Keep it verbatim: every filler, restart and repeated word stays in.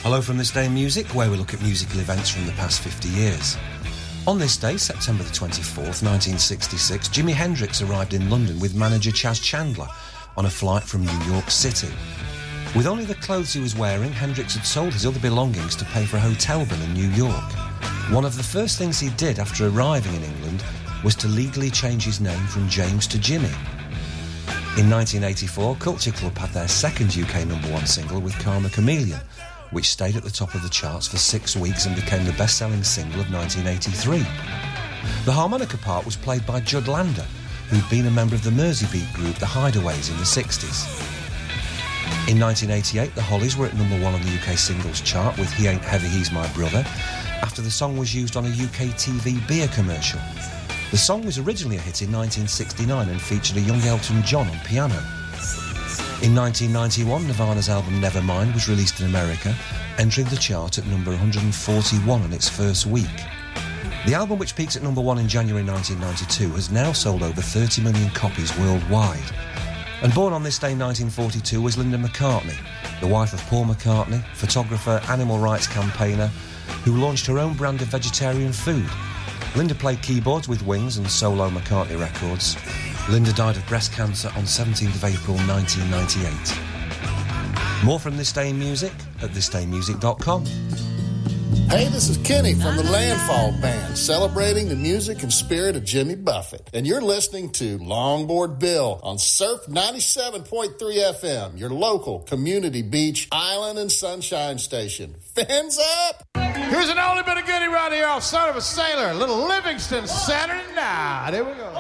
Hello from This Day in Music, where we look at musical events from the past fifty years. On this day, September the twenty-fourth, nineteen sixty-six, Jimi Hendrix arrived in London with manager Chas Chandler on a flight from New York City. With only the clothes he was wearing, Hendrix had sold his other belongings to pay for a hotel bill in New York. One of the first things he did after arriving in England was to legally change his name from James to Jimmy. In nineteen eighty-four, Culture Club had their second U K number one single with Karma Chameleon, which stayed at the top of the charts for six weeks and became the best-selling single of nineteen eighty-three. The harmonica part was played by Judd Lander, who'd been a member of the Merseybeat group The Hideaways in the sixties. In nineteen eighty-eight, the Hollies were at number one on the U K singles chart with He Ain't Heavy, He's My Brother, after the song was used on a U K T V beer commercial. The song was originally a hit in nineteen sixty-nine and featured a young Elton John on piano. In nineteen ninety-one, Nirvana's album Nevermind was released in America, entering the chart at number one hundred forty-one in its first week. The album, which peaks at number one in January nineteen ninety-two, has now sold over thirty million copies worldwide. And born on this day in nineteen forty-two was Linda McCartney, the wife of Paul McCartney, photographer, animal rights campaigner, who launched her own brand of vegetarian food. Linda played keyboards with Wings and solo McCartney records. Linda died of breast cancer on seventeenth of April nineteen ninety-eight. More from This Day in Music at this day music dot com. Hey, this is Kenny from the Landfall Band, celebrating the music and spirit of Jimmy Buffett. And you're listening to Longboard Bill on Surf ninety-seven point three F M, your local community beach, island, and sunshine station. Fins up! Here's an oldie bit of goodie right here off Son of a Sailor, Little Livingston Saturday Night. Here we go.